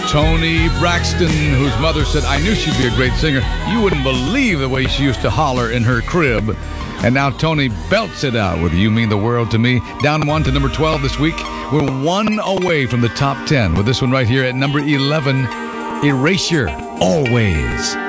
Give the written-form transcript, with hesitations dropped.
Toni Braxton, whose mother said, I knew she'd be a great singer. You wouldn't believe the way she used to holler in her crib. And now Toni belts it out with You Mean the World to Me. Down one to number 12 this week. We're one away from the top 10 with this one right here at number 11, Erasure, Always.